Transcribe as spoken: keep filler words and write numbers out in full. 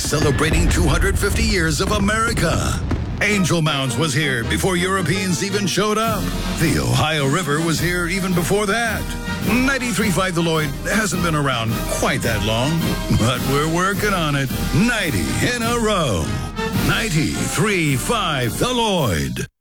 celebrating two hundred fifty years of America. Angel Mounds was here before Europeans even showed up. The Ohio River was here even before that. ninety-three point five The Lloyd hasn't been around quite that long, but we're working on it. ninety in a row. ninety-three point five The Lloyd.